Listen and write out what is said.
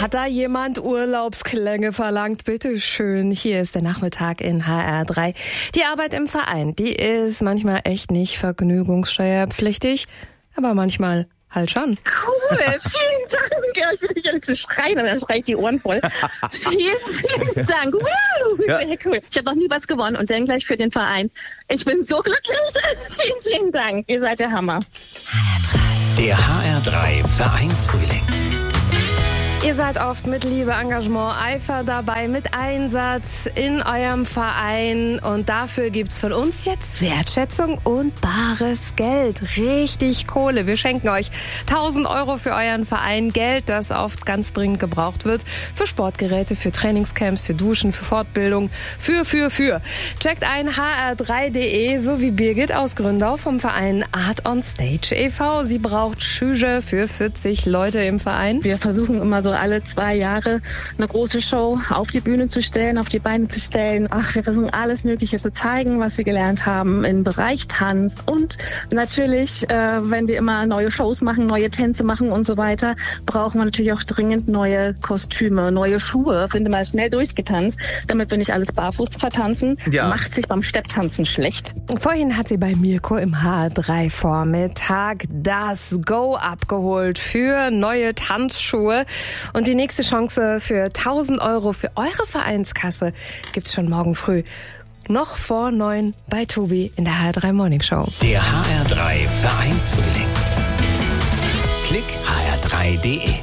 Hat da jemand Urlaubsklänge verlangt? Bitte schön, hier ist der Nachmittag in HR3. Die Arbeit im Verein, die ist manchmal echt nicht vergnügungssteuerpflichtig, aber manchmal halt schon. Cool, vielen Dank. Ja, ich will nicht alle zu schreien, aber dann schreie ich die Ohren voll. Vielen Dank. Wow, sehr cool. Ich habe noch nie was gewonnen und dann gleich für den Verein. Ich bin so glücklich. Vielen Dank. Ihr seid der Hammer. Der HR3 Vereinsfrühling. Ihr seid oft mit Liebe, Engagement, Eifer dabei, mit Einsatz in eurem Verein. Und dafür gibt's von uns jetzt Wertschätzung und bares Geld. Richtig Kohle. Wir schenken euch 1.000 € für euren Verein. Geld, das oft ganz dringend gebraucht wird. Für Sportgeräte, für Trainingscamps, für Duschen, für Fortbildung. Für. Checkt ein hr3.de, so wie Birgit aus Gründau vom Verein Art on Stage e.V. Sie braucht Schüge für 40 Leute im Verein. Wir versuchen immer so alle 2 Jahre eine große Show auf die Bühne zu stellen, auf die Beine zu stellen. Wir versuchen alles Mögliche zu zeigen, was wir gelernt haben im Bereich Tanz. Und natürlich, wenn wir immer neue Shows machen, neue Tänze machen und so weiter, brauchen wir natürlich auch dringend neue Kostüme, neue Schuhe. Finde mal schnell durchgetanzt, damit wir nicht alles barfuß vertanzen. Ja. Macht sich beim Stepptanzen schlecht. Vorhin hat sie bei Mirko im HR3 Vormittag das Go abgeholt für neue Tanzschuhe. Und die nächste Chance für 1.000 € für eure Vereinskasse gibt's schon morgen früh. Noch vor 9 bei Tobi in der HR3 Morning Show. Der HR3 Vereinsfrühling. Klick hr3.de